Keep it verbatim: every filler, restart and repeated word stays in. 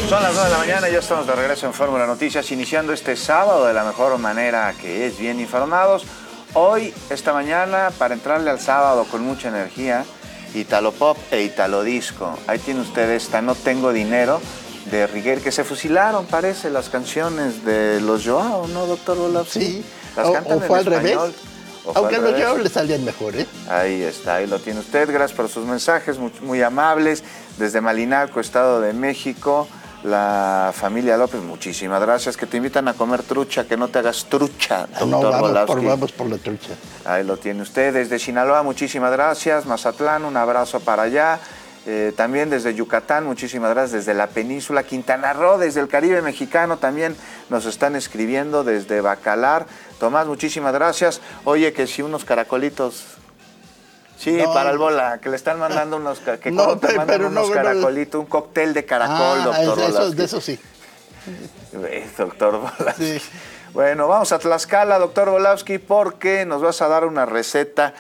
Son las nueve de la mañana y ya estamos de regreso en Fórmula Noticias, iniciando este sábado de la mejor manera, que es bien informados. Hoy, esta mañana, para entrarle al sábado con mucha energía, Italo Pop e Italo Disco. Ahí tiene usted esta No Tengo Dinero de Riguel, que se fusilaron, parece, las canciones de los Joao, ¿no, doctor Volavsky? Sí, las o, cantan o fue en al español, revés. o fue Aunque al a los revés. Joao le salían mejor, ¿eh? Ahí está, ahí lo tiene usted. Gracias por sus mensajes, muy, muy amables. Desde Malinalco, Estado de México, la familia López, muchísimas gracias. Que te invitan a comer trucha, que no te hagas trucha, doctor No, vamos Volavsky. por, vamos por la trucha. Ahí lo tiene usted. Desde Sinaloa, muchísimas gracias. Mazatlán, un abrazo para allá. Eh, también desde Yucatán, muchísimas gracias. Desde la península, Quintana Roo, desde el Caribe mexicano también nos están escribiendo. Desde Bacalar. Tomás, muchísimas gracias. Oye, que si unos caracolitos... Sí, no, para el bola, que le están mandando unos, que no, te mandan pero unos no, caracolitos, un cóctel de caracol, ah, doctor eso, Volavsky. de eso sí. Eh, doctor Volavsky. Sí. Bueno, vamos a Tlaxcala, doctor Volavsky, porque nos vas a dar una receta